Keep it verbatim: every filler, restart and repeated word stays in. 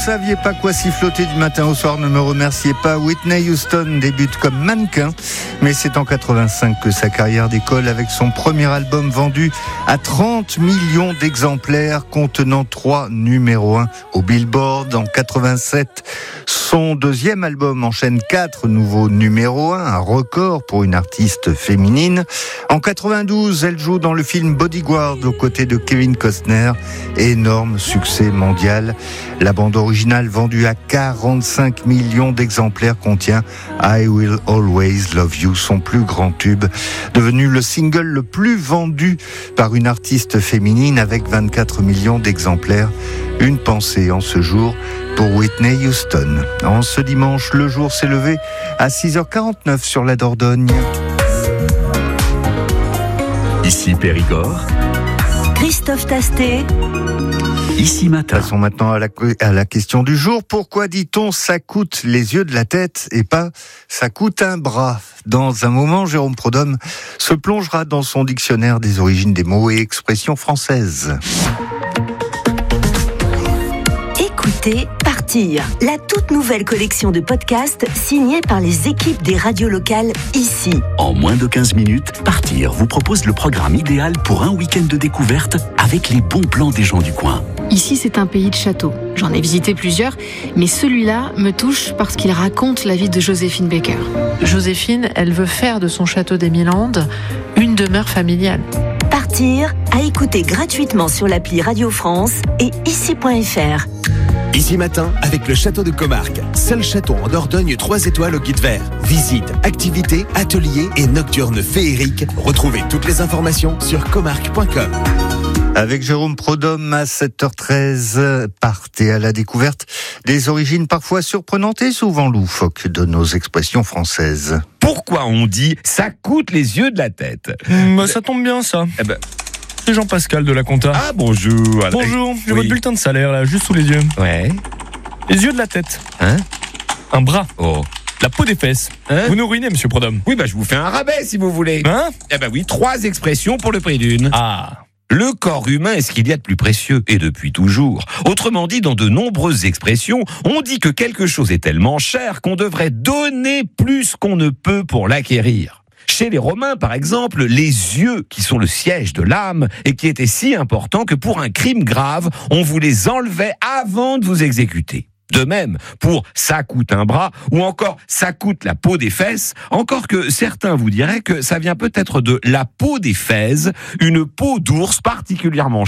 saviez pas quoi siffloter du matin au soir, ne me remerciez pas. Whitney Houston débute comme mannequin, mais c'est en quatre-vingt-cinq que sa carrière décolle avec son premier album vendu à trente millions d'exemplaires, contenant trois numéros un au Billboard. En quatre-vingt-sept, son deuxième album enchaîne quatre nouveaux numéros un, un record pour une artiste féminine. En quatre-vingt-douze, elle joue dans le film Bodyguard aux côtés de Kevin Costner. Énorme succès mondial. La bande originale vendue à quarante-cinq millions d'exemplaires contient I Will Always Love You, son plus grand tube, devenu le single le plus vendu par une artiste féminine avec vingt-quatre millions d'exemplaires. Une pensée en ce jour pour Whitney Houston. En ce dimanche, le jour s'est levé à six heures quarante-neuf sur la Dordogne. Ici Périgord, Christophe Tastet. Ici Matin. Passons maintenant à la, à la question du jour. Pourquoi dit-on ça coûte les yeux de la tête et pas ça coûte un bras? Dans un moment, Jérôme Prodhomme se plongera dans son dictionnaire des origines des mots et expressions françaises. Écoutez Partir, la toute nouvelle collection de podcasts signée par les équipes des radios locales ici. En moins de quinze minutes, Partir vous propose le programme idéal pour un week-end de découverte avec les bons plans des gens du coin. Ici, c'est un pays de châteaux. J'en ai visité plusieurs, mais celui-là me touche parce qu'il raconte la vie de Joséphine Baker. Joséphine, elle veut faire de son château des Mille-Landes une demeure familiale. Partir, à écouter gratuitement sur l'appli Radio France et ici point f r. Ici Matin, avec le château de Comarque. Seul château en Dordogne trois étoiles au guide vert. Visite, activités, ateliers et nocturnes féeriques. Retrouvez toutes les informations sur comarque point com. Avec Jérôme Prodhomme à sept heures treize, partez à la découverte des origines parfois surprenantes et souvent loufoques de nos expressions françaises. Pourquoi on dit « ça coûte les yeux de la tête » Bah, ça tombe bien, ça. Eh ben, C'est Jean-Pascal de la Compta. Ah, bonjour. Bonjour, j'ai Oui. votre bulletin de salaire, là, juste sous les yeux. Ouais. Les yeux de la tête. Hein? Un bras. Oh. La peau des fesses. Hein? Vous nous ruinez, monsieur Prodhomme. Oui, bah je vous fais un rabais si vous voulez. Hein? Eh ben oui, trois expressions pour le prix d'une. Ah. Le corps humain est ce qu'il y a de plus précieux, et depuis toujours. Autrement dit, dans de nombreuses expressions, on dit que quelque chose est tellement cher qu'on devrait donner plus qu'on ne peut pour l'acquérir. Chez les Romains, par exemple, les yeux, qui sont le siège de l'âme, et qui étaient si importants que pour un crime grave, on vous les enlevait avant de vous exécuter. De même, pour « ça coûte un bras » ou encore « ça coûte la peau des fesses », encore que certains vous diraient que ça vient peut-être de la peau des fèzes, une peau d'ours particulièrement